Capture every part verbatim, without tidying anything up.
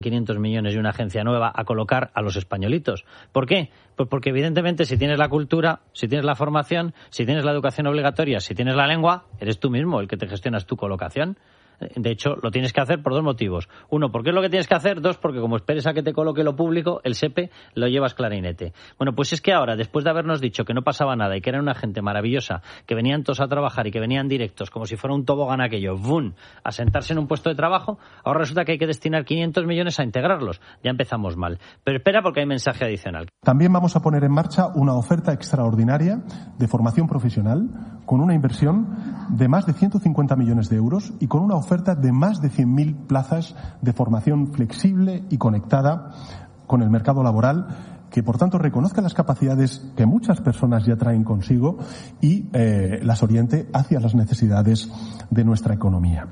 quinientos millones y una agencia nueva a colocar a los españolitos. ¿Por qué? Pues porque evidentemente si tienes la cultura, si tienes la formación, si tienes la educación obligatoria, si tienes la lengua, eres tú mismo el que te gestionas tu colocación. De hecho, lo tienes que hacer por dos motivos. Uno, porque es lo que tienes que hacer. Dos, porque como esperes a que te coloque lo público, el SEPE lo llevas clarinete. Bueno, pues es que ahora, después de habernos dicho que no pasaba nada y que era una gente maravillosa, que venían todos a trabajar y que venían directos, como si fuera un tobogán aquello, ¡bum!, a sentarse en un puesto de trabajo, ahora resulta que hay que destinar quinientos millones a integrarlos. Ya empezamos mal. Pero espera, porque hay mensaje adicional. También vamos a poner en marcha una oferta extraordinaria de formación profesional con una inversión de más de ciento cincuenta millones de euros y con una oferta de más de cien mil plazas de formación flexible y conectada con el mercado laboral, que por tanto reconozca las capacidades que muchas personas ya traen consigo y eh, las oriente hacia las necesidades de nuestra economía.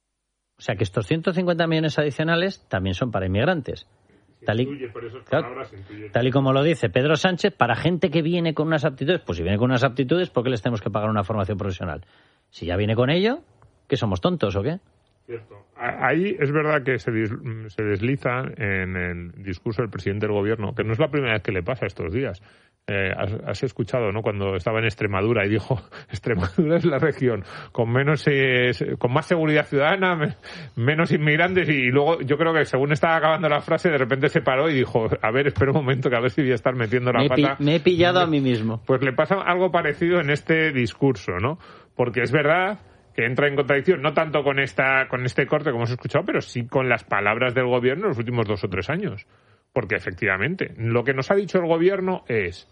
O sea que estos ciento cincuenta millones adicionales también son para inmigrantes. Tal y, claro, tal y como lo dice Pedro Sánchez, para gente que viene con unas aptitudes. Pues si viene con unas aptitudes, ¿por qué les tenemos que pagar una formación profesional? Si ya viene con ello, ¿qué somos tontos o qué? Cierto. Ahí es verdad que se, dis, se desliza en el discurso del presidente del gobierno, que no es la primera vez que le pasa estos días. Eh, has, has escuchado, ¿no?, cuando estaba en Extremadura y dijo, Extremadura es la región con menos eh, con más seguridad ciudadana, me, menos inmigrantes, y, y luego yo creo que según estaba acabando la frase de repente se paró y dijo, a ver, espera un momento que a ver si voy a estar metiendo la me pata. Pi- me he pillado a mí mismo. Pues le pasa algo parecido en este discurso, ¿no? Porque es verdad que entra en contradicción, no tanto con esta con este corte como hemos escuchado, pero sí con las palabras del gobierno en los últimos dos o tres años. Porque efectivamente, lo que nos ha dicho el gobierno es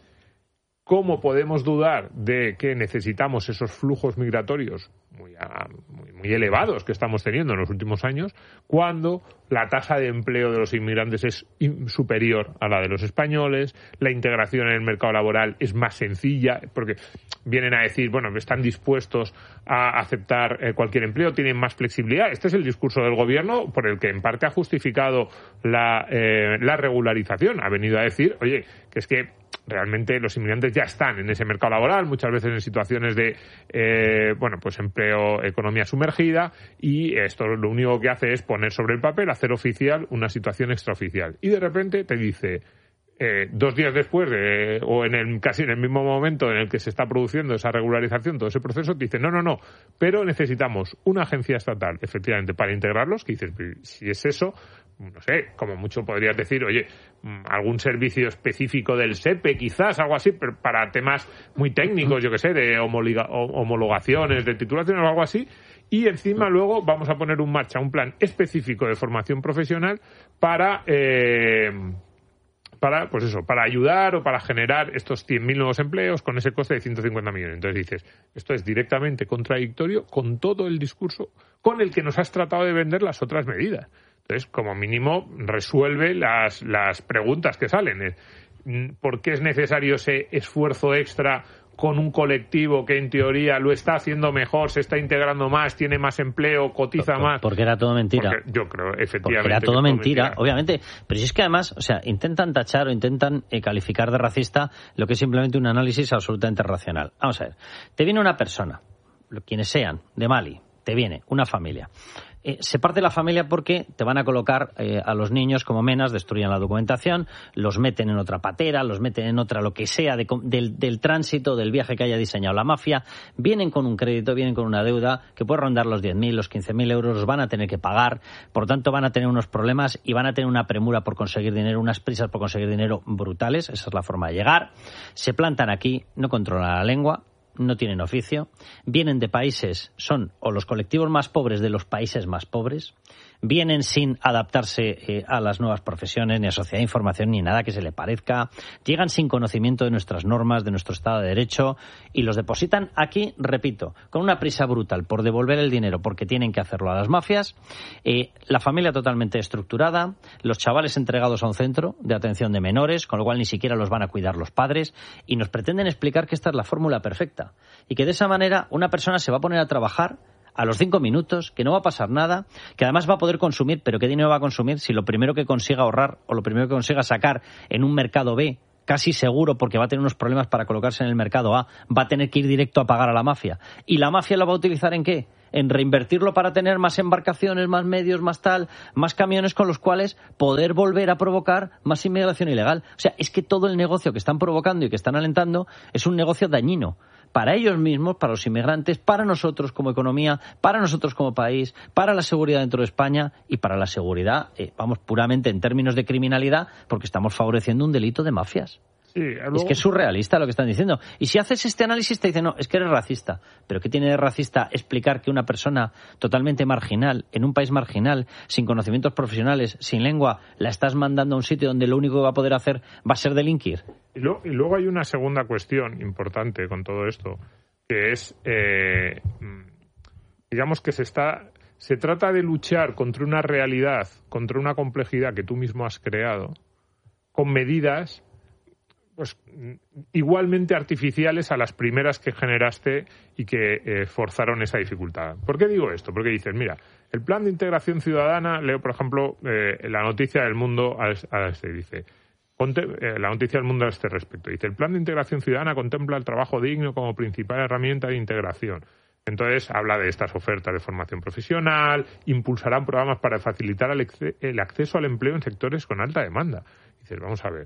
cómo podemos dudar de que necesitamos esos flujos migratorios muy, muy, muy elevados que estamos teniendo en los últimos años, cuando la tasa de empleo de los inmigrantes es superior a la de los españoles, la integración en el mercado laboral es más sencilla, porque vienen a decir, bueno, están dispuestos a aceptar eh, cualquier empleo, tienen más flexibilidad. Este es el discurso del gobierno por el que en parte ha justificado la, eh, la regularización. Ha venido a decir, oye, que es que realmente los inmigrantes ya están en ese mercado laboral, muchas veces en situaciones de, eh, bueno, pues empleo, economía sumergida, y esto lo único que hace es poner sobre el papel, hacer oficial una situación extraoficial. Y de repente te dice, eh, dos días después, de, o en el casi en el mismo momento en el que se está produciendo esa regularización, todo ese proceso, te dice, no, no, no, pero necesitamos una agencia estatal, efectivamente, para integrarlos, que dices, si es eso, no sé, como mucho podrías decir, oye, algún servicio específico del SEPE, quizás, algo así, pero para temas muy técnicos, yo que sé, de homologa- homologaciones, de titulaciones o algo así, y encima luego vamos a poner en marcha un plan específico de formación profesional para, eh, para, pues eso, para ayudar o para generar estos cien mil nuevos empleos con ese coste de ciento cincuenta millones. Entonces dices, esto es directamente contradictorio con todo el discurso con el que nos has tratado de vender las otras medidas. Entonces, como mínimo, resuelve las, las preguntas que salen. ¿Por qué es necesario ese esfuerzo extra con un colectivo que en teoría lo está haciendo mejor, se está integrando más, tiene más empleo, cotiza por, más? Porque era todo mentira. Porque yo creo, efectivamente. Porque era todo, todo mentira, mentira, obviamente. Pero si es que además, o sea, intentan tachar o intentan eh, calificar de racista lo que es simplemente un análisis absolutamente racional. Vamos a ver, te viene una persona, quienes sean, de Mali, te viene una familia. Eh, se parte la familia porque te van a colocar eh, a los niños como menas, destruyen la documentación, los meten en otra patera, los meten en otra lo que sea de, del, del tránsito, del viaje que haya diseñado la mafia, vienen con un crédito, vienen con una deuda que puede rondar los diez mil, los quince mil euros, los van a tener que pagar, por tanto van a tener unos problemas y van a tener una premura por conseguir dinero, unas prisas por conseguir dinero brutales, esa es la forma de llegar, se plantan aquí, no controlan la lengua, no tienen oficio, vienen de países, son o los colectivos más pobres de los países más pobres, vienen sin adaptarse eh, a las nuevas profesiones, ni a sociedad de información, ni nada que se le parezca, llegan sin conocimiento de nuestras normas, de nuestro Estado de Derecho, y los depositan aquí, repito, con una prisa brutal por devolver el dinero porque tienen que hacerlo a las mafias, eh, la familia totalmente estructurada, los chavales entregados a un centro de atención de menores, con lo cual ni siquiera los van a cuidar los padres, y nos pretenden explicar que esta es la fórmula perfecta, y que de esa manera una persona se va a poner a trabajar a los cinco minutos, que no va a pasar nada, que además va a poder consumir, pero ¿qué dinero va a consumir si lo primero que consiga ahorrar o lo primero que consiga sacar en un mercado B, casi seguro porque va a tener unos problemas para colocarse en el mercado A, va a tener que ir directo a pagar a la mafia? ¿Y la mafia lo va a utilizar en qué? en reinvertirlo para tener más embarcaciones, más medios, más tal, más camiones con los cuales poder volver a provocar más inmigración ilegal. O sea, es que todo el negocio que están provocando y que están alentando es un negocio dañino para ellos mismos, para los inmigrantes, para nosotros como economía, para nosotros como país, para la seguridad dentro de España y para la seguridad, eh, vamos, puramente en términos de criminalidad, porque estamos favoreciendo un delito de mafias. Sí, luego... Es que es surrealista lo que están diciendo. Y si haces este análisis te dicen, no, es que eres racista. ¿Pero qué tiene de racista explicar que una persona totalmente marginal, en un país marginal, sin conocimientos profesionales, sin lengua, la estás mandando a un sitio donde lo único que va a poder hacer va a ser delinquir? Y luego, y luego hay una segunda cuestión importante con todo esto, que es, eh, digamos que se está... Se trata de luchar contra una realidad, contra una complejidad que tú mismo has creado, con medidas pues igualmente artificiales a las primeras que generaste y que eh, forzaron esa dificultad. ¿Por qué digo esto? Porque dices, mira, el plan de integración ciudadana, leo por ejemplo eh, la noticia del Mundo a, a este, dice, conte, eh, la noticia del Mundo a este respecto, dice, el plan de integración ciudadana contempla el trabajo digno como principal herramienta de integración. Entonces habla de estas ofertas de formación profesional, impulsarán programas para facilitar el, el acceso al empleo en sectores con alta demanda. Dices, vamos a ver,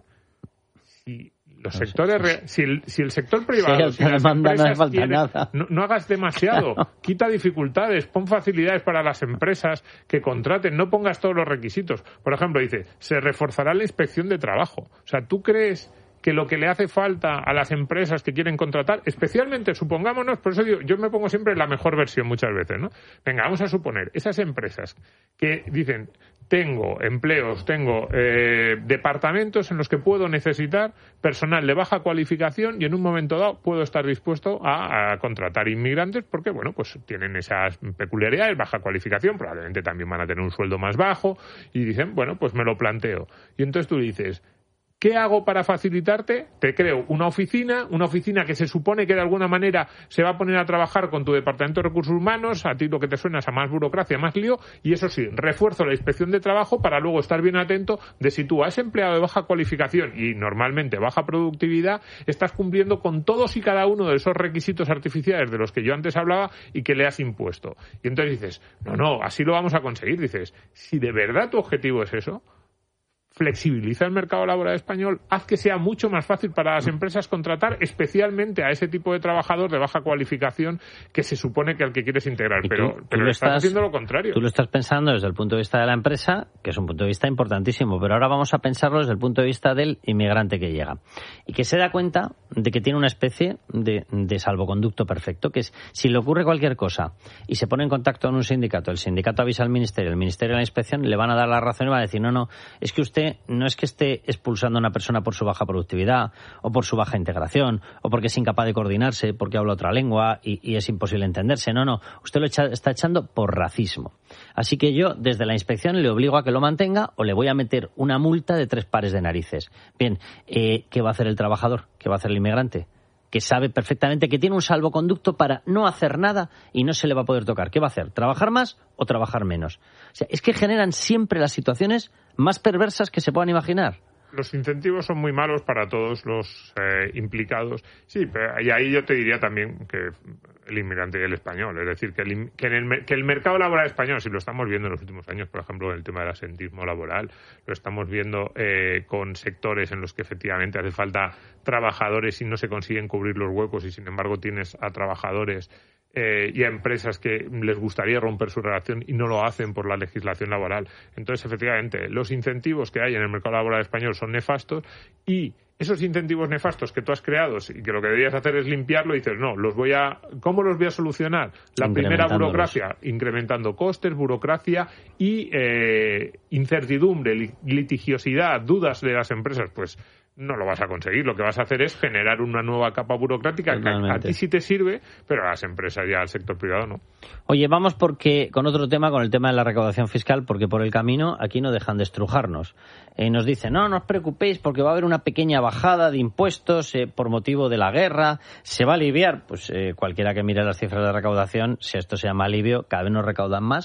si los no sectores, sé, sí. si, el, si el sector privado, sí, si las empresas no, tienen, no, no hagas demasiado, no. Quita dificultades, pon facilidades para las empresas que contraten, no pongas todos los requisitos. Por ejemplo, dice, se reforzará la inspección de trabajo. O sea, ¿tú crees que lo que le hace falta a las empresas que quieren contratar, especialmente, supongámonos, por eso digo, yo me pongo siempre en la mejor versión muchas veces, ¿no? Venga, vamos a suponer, esas empresas que dicen, tengo empleos, tengo eh, departamentos en los que puedo necesitar personal de baja cualificación y en un momento dado puedo estar dispuesto a, a contratar inmigrantes porque, bueno, pues tienen esas peculiaridades, baja cualificación, probablemente también van a tener un sueldo más bajo y dicen, bueno, pues me lo planteo. Y entonces tú dices, ¿qué hago para facilitarte? Te creo una oficina, una oficina que se supone que de alguna manera se va a poner a trabajar con tu departamento de recursos humanos, a ti lo que te suena es a más burocracia, más lío, y eso sí, refuerzo la inspección de trabajo para luego estar bien atento de si tú a ese empleado de baja cualificación y normalmente baja productividad, estás cumpliendo con todos y cada uno de esos requisitos artificiales de los que yo antes hablaba y que le has impuesto. Y entonces dices, no, no, así lo vamos a conseguir. Dices, si de verdad tu objetivo es eso, flexibiliza el mercado laboral español, haz que sea mucho más fácil para las empresas contratar especialmente a ese tipo de trabajador de baja cualificación que se supone que al que quieres integrar, pero, tú, pero tú estás, estás haciendo lo contrario. Tú lo estás pensando desde el punto de vista de la empresa, que es un punto de vista importantísimo, pero ahora vamos a pensarlo desde el punto de vista del inmigrante que llega y que se da cuenta de que tiene una especie de, de salvoconducto perfecto, que es si le ocurre cualquier cosa y se pone en contacto con un sindicato, el sindicato avisa al ministerio, el ministerio de la inspección le van a dar la razón y va a decir, no, no, es que usted no es que esté expulsando a una persona por su baja productividad o por su baja integración o porque es incapaz de coordinarse, porque habla otra lengua y, y es imposible entenderse. No, no, usted lo echa, está echando por racismo. Así que yo, desde la inspección, le obligo a que lo mantenga o le voy a meter una multa de tres pares de narices. Bien, eh, ¿qué va a hacer el trabajador? ¿Qué va a hacer el inmigrante? Que sabe perfectamente que tiene un salvoconducto para no hacer nada y no se le va a poder tocar. ¿Qué va a hacer? ¿Trabajar más o trabajar menos? O sea, es que generan siempre las situaciones más perversas que se puedan imaginar. Los incentivos son muy malos para todos los eh, implicados. Sí, pero, y ahí yo te diría también que el inmigrante y el español. Es decir, que el, que, en el, que el mercado laboral español, si lo estamos viendo en los últimos años, por ejemplo, en el tema del asentismo laboral, lo estamos viendo eh, con sectores en los que efectivamente hace falta trabajadores y no se consiguen cubrir los huecos y, sin embargo, tienes a trabajadores Eh, y a empresas que les gustaría romper su relación y no lo hacen por la legislación laboral. Entonces, efectivamente, los incentivos que hay en el mercado laboral español son nefastos y esos incentivos nefastos que tú has creado y que lo que deberías hacer es limpiarlo y dices, no, los voy a, ¿cómo los voy a solucionar? La primera burocracia, incrementando costes, burocracia y eh, incertidumbre, litigiosidad, dudas de las empresas, pues no lo vas a conseguir. Lo que vas a hacer es generar una nueva capa burocrática Totalmente. que a ti sí te sirve, pero a las empresas y al sector privado no. Oye, vamos porque con otro tema, con el tema de la recaudación fiscal, porque por el camino aquí no dejan de estrujarnos. Eh, nos dicen, no, no os preocupéis porque va a haber una pequeña bajada de impuestos eh, por motivo de la guerra, se va a aliviar. Pues eh, cualquiera que mire las cifras de recaudación, si esto se llama alivio, cada vez nos recaudan más.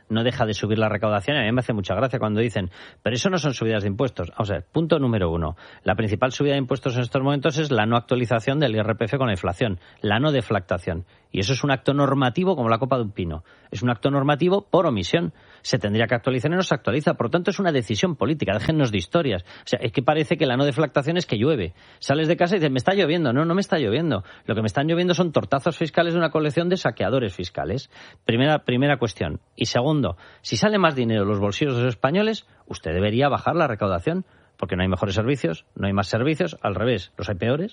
no deja de subir la recaudación. Y a mí me hace mucha gracia cuando dicen, pero eso no son subidas de impuestos. Vamos a ver, punto número uno. La principal subida de impuestos en estos momentos es la no actualización del I R P F con la inflación, la no deflactación. Y eso es un acto normativo como la copa de un pino. Es un acto normativo por omisión. Se tendría que actualizar y no se actualiza. Por lo tanto, es una decisión política. Déjennos de historias. O sea, es que parece que la no deflactación es que llueve. Sales de casa y dices, me está lloviendo. No, no me está lloviendo. Lo que me están lloviendo son tortazos fiscales de una colección de saqueadores fiscales. Primera, primera cuestión. Y segundo, si sale más dinero en los bolsillos de los españoles, usted debería bajar la recaudación, porque no hay mejores servicios, no hay más servicios. Al revés, ¿los hay peores?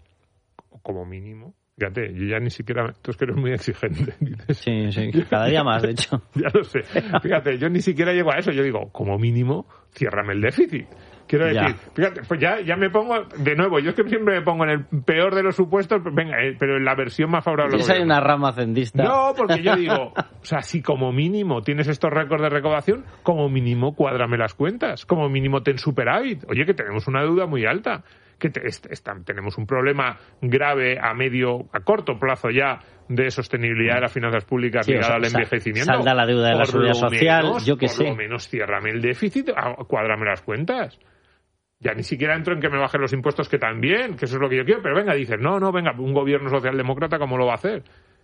Como mínimo. Fíjate, yo ya ni siquiera... Tú es que eres muy exigente. Dices. Sí, sí, cada día más, de hecho. Ya lo sé. Fíjate, yo ni siquiera llego a eso. Yo digo, como mínimo, ciérrame el déficit. Quiero decir, ya. Fíjate, pues ya, ya me pongo... De nuevo, yo es que siempre me pongo en el peor de los supuestos, venga, eh, pero en la versión más favorable. ¿Tienes ahí una rama cendista? No, porque yo digo, o sea, si como mínimo tienes estos récords de recaudación, como mínimo cuádrame las cuentas. Como mínimo ten superávit. Oye, que tenemos una deuda muy alta. Que te, est, est, tenemos un problema grave a medio, a corto plazo ya de sostenibilidad de las finanzas públicas sí, ligada o sea, al envejecimiento. Salda la deuda de la seguridad social, menos, yo que por sé. Por lo menos ciérrame el déficit, cuádrame las cuentas. Ya ni siquiera entro en que me bajen los impuestos, que también, que eso es lo que yo quiero, pero venga, dices, no, no, venga, un gobierno socialdemócrata, ¿cómo lo va a hacer?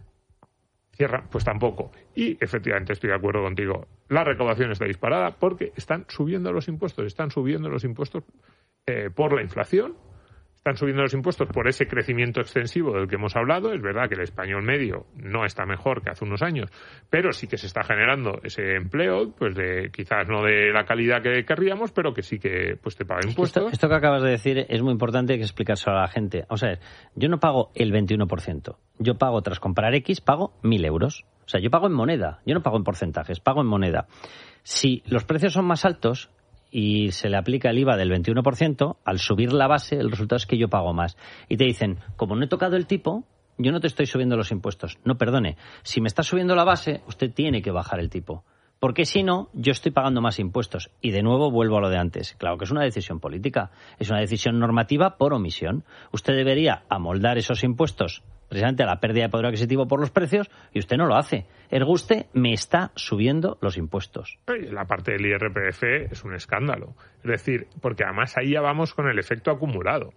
Cierra, pues tampoco. Y efectivamente estoy de acuerdo contigo. La recaudación está disparada porque están subiendo los impuestos, están subiendo los impuestos eh, por la inflación, están subiendo los impuestos por ese crecimiento extensivo del que hemos hablado. Es verdad que el español medio no está mejor que hace unos años, pero sí que se está generando ese empleo, pues de quizás no de la calidad que querríamos, pero que sí que pues te paga impuestos. Esto, esto que acabas de decir es muy importante, hay que explicárselo a la gente. O sea, yo no pago el veintiuno por ciento. Yo pago, tras comprar X, pago mil euros. O sea, yo pago en moneda. Yo no pago en porcentajes, pago en moneda. Si los precios son más altos y se le aplica el I V A del veintiuno por ciento, al subir la base, el resultado es que yo pago más. Y te dicen, como no he tocado el tipo, yo no te estoy subiendo los impuestos. No, perdone, si me está subiendo la base, usted tiene que bajar el tipo. Porque si no, yo estoy pagando más impuestos. Y de nuevo vuelvo a lo de antes. Claro que es una decisión política, es una decisión normativa por omisión. Usted debería amoldar esos impuestos precisamente a la pérdida de poder adquisitivo por los precios, y usted no lo hace. Erguste me está subiendo los impuestos. La parte del I R P F es un escándalo. Es decir, porque además ahí ya vamos con el efecto acumulado.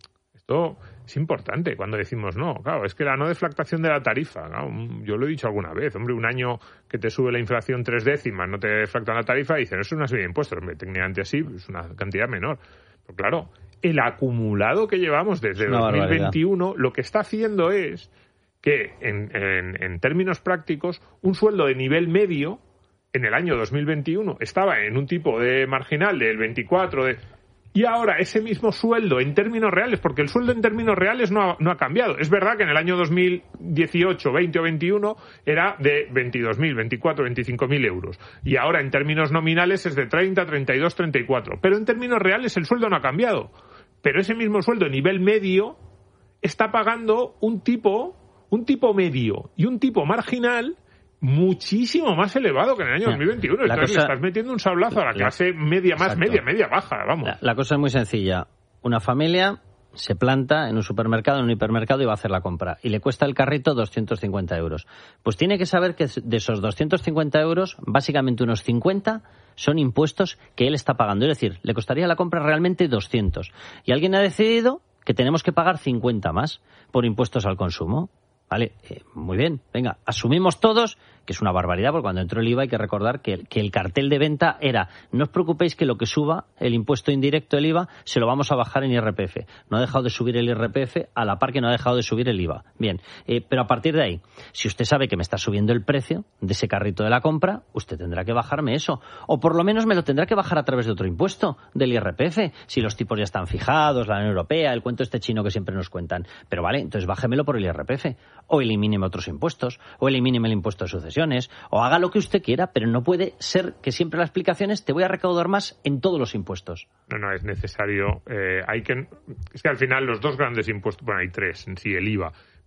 Esto es importante cuando decimos no. Claro, es que la no deflactación de la tarifa, claro, yo lo he dicho alguna vez, hombre, un año que te sube la inflación tres décimas, no te deflactan la tarifa, y dicen, eso es una subida de impuestos. Hombre, técnicamente así, es una cantidad menor. Pero claro, el acumulado que llevamos desde dos mil veintiuno, barbaridad. Lo que está haciendo es que, en, en, en términos prácticos, un sueldo de nivel medio en el año dos mil veintiuno estaba en un tipo de marginal del veinticuatro, de, y ahora ese mismo sueldo en términos reales, porque el sueldo en términos reales no ha, no ha cambiado. Es verdad que en el año dos mil dieciocho, veinte o veintiuno era de veintidós mil, veinticuatro, veinticinco mil euros. Y ahora en términos nominales es de treinta, treinta y dos, treinta y cuatro. Pero en términos reales el sueldo no ha cambiado. Pero ese mismo sueldo a nivel medio está pagando un tipo, un tipo medio y un tipo marginal muchísimo más elevado que en el año dos mil veintiuno. Entonces cosa, le estás metiendo un sablazo a la clase la, media más, exacto. media, media baja, vamos. La, la cosa es muy sencilla. Una familia se planta en un supermercado, en un hipermercado, y va a hacer la compra. Y le cuesta el carrito doscientos cincuenta euros. Pues tiene que saber que de esos doscientos cincuenta euros, básicamente unos cincuenta son impuestos que él está pagando. Es decir, le costaría la compra realmente doscientos. Y alguien ha decidido que tenemos que pagar cincuenta más por impuestos al consumo. Vale, eh, muy bien, venga, asumimos todos que es una barbaridad, porque cuando entró el I V A hay que recordar que, que el cartel de venta era, no os preocupéis que lo que suba el impuesto indirecto, el I V A, se lo vamos a bajar en I R P F. No ha dejado de subir el I R P F a la par que no ha dejado de subir el I V A. Bien, eh, pero a partir de ahí, si usted sabe que me está subiendo el precio de ese carrito de la compra, usted tendrá que bajarme eso. O por lo menos me lo tendrá que bajar a través de otro impuesto, del I R P F, si los tipos ya están fijados, la Unión Europea, el cuento este chino que siempre nos cuentan. Pero vale, entonces bájemelo por el I R P F. O elimíneme otros impuestos, o elimíneme el impuesto de sucesiones, o haga lo que usted quiera, pero no puede ser que siempre la explicación es te voy a recaudar más en todos los impuestos. No, no, es necesario. Eh, hay que, es que al final los dos grandes impuestos, bueno, hay tres en sí, el I V A,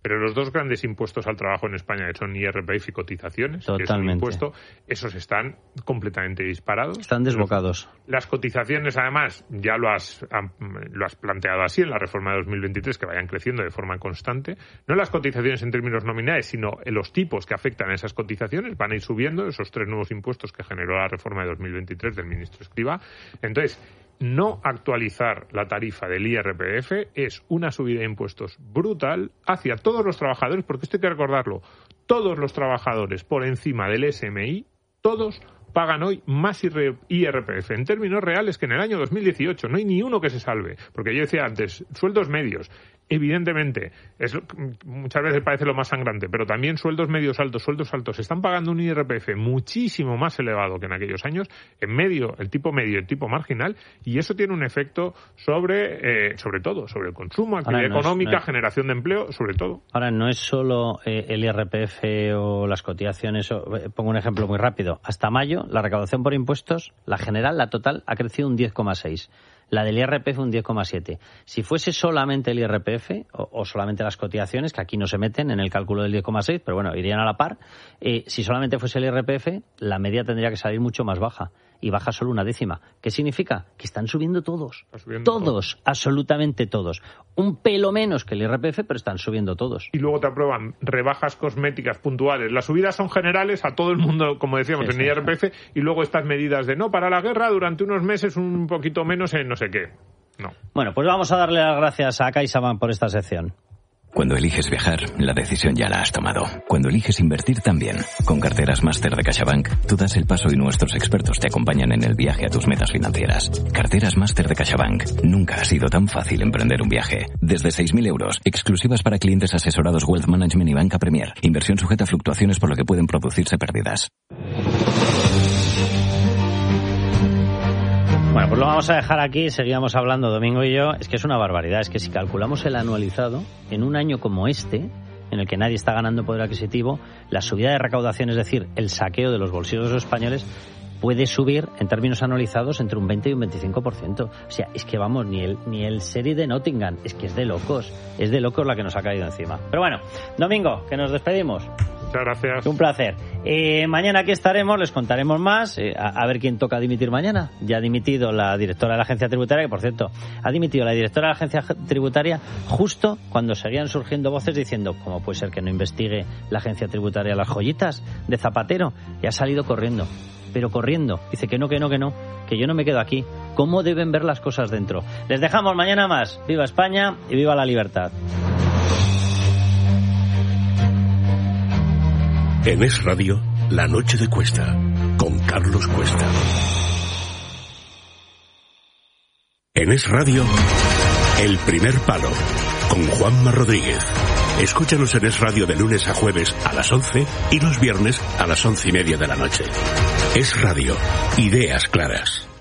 pero los dos grandes impuestos al trabajo en España, que son I R P F y cotizaciones, Totalmente. que es un impuesto, esos están completamente disparados. Están desbocados. Las cotizaciones, además, ya lo has, lo has planteado así en la reforma de dos mil veintitrés, que vayan creciendo de forma constante. No las cotizaciones en términos nominales, sino los tipos que afectan a esas cotizaciones van a ir subiendo, esos tres nuevos impuestos que generó la reforma de dos mil veintitrés del ministro Escrivá. Entonces, no actualizar la tarifa del I R P F es una subida de impuestos brutal hacia todos los trabajadores, porque esto hay que recordarlo, todos los trabajadores por encima del S M I, todos pagan hoy más I R P F en términos reales que en el año dos mil dieciocho. No hay ni uno que se salve, porque yo decía antes, sueldos medios. Evidentemente, es, muchas veces parece lo más sangrante, pero también sueldos medios altos, sueldos altos, están pagando un I R P F muchísimo más elevado que en aquellos años, en medio, el tipo medio, el tipo marginal, y eso tiene un efecto sobre, eh, sobre todo, sobre el consumo, actividad no económica, es, no es... generación de empleo, sobre todo. Ahora, no es solo eh, el I R P F o las cotizaciones, o, eh, pongo un ejemplo muy rápido. Hasta mayo, la recaudación por impuestos, la general, la total, ha crecido un diez coma seis. La del I R P F un diez coma siete. Si fuese solamente el I R P F o, o solamente las cotizaciones, que aquí no se meten en el cálculo del diez coma seis, pero bueno, irían a la par, eh, si solamente fuese el I R P F, la media tendría que salir mucho más baja. Y baja solo una décima. ¿Qué significa? Que están subiendo todos. Está subiendo todos, todo. Absolutamente todos. Un pelo menos que el I R P F, pero están subiendo todos. Y luego te aprueban rebajas cosméticas puntuales. Las subidas son generales a todo el mundo, como decíamos, sí, en sí, I R P F, sí. Y luego estas medidas de no, para la guerra durante unos meses un poquito menos en no sé qué. No. Bueno, pues vamos a darle las gracias a CaixaBank por esta sección. Cuando eliges viajar, la decisión ya la has tomado. Cuando eliges invertir también. Con Carteras Máster de CaixaBank, tú das el paso y nuestros expertos te acompañan en el viaje a tus metas financieras. Carteras Máster de CaixaBank. Nunca ha sido tan fácil emprender un viaje. Desde seis mil euros, exclusivas para clientes asesorados Wealth Management y Banca Premier. Inversión sujeta a fluctuaciones por lo que pueden producirse pérdidas. Bueno, pues lo vamos a dejar aquí, seguíamos hablando Domingo y yo. Es que es una barbaridad, es que si calculamos el anualizado, en un año como este, en el que nadie está ganando poder adquisitivo, la subida de recaudación, es decir, el saqueo de los bolsillos de los españoles, puede subir en términos anualizados entre un veinte y un veinticinco por ciento. O sea, es que vamos, ni el, ni el serie de Nottingham, es que es de locos, es de locos la que nos ha caído encima. Pero bueno, Domingo, que nos despedimos. Muchas gracias. Un placer. Eh, mañana aquí estaremos, les contaremos más, eh, a, a ver quién toca dimitir mañana. Ya ha dimitido la directora de la agencia tributaria, que por cierto, ha dimitido la directora de la agencia tributaria justo cuando seguían surgiendo voces diciendo, ¿cómo puede ser que no investigue la agencia tributaria las joyitas de Zapatero? Y ha salido corriendo, pero corriendo. Dice que no, que no, que no, que yo no me quedo aquí. ¿Cómo deben ver las cosas dentro? Les dejamos mañana más. Viva España y viva la libertad. En Es Radio, La Noche de Cuesta, con Carlos Cuesta. En Es Radio, El Primer Palo, con Juanma Rodríguez. Escúchanos en Es Radio de lunes a jueves a las once y los viernes a las once y media de la noche. Es Radio, ideas claras.